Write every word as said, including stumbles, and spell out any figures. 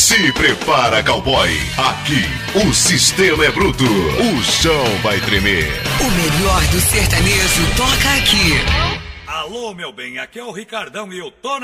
Se prepara, cowboy. Aqui, o sistema é bruto. O chão vai tremer. O melhor do sertanejo toca aqui. Alô, meu bem, aqui é o Ricardão e eu tô na...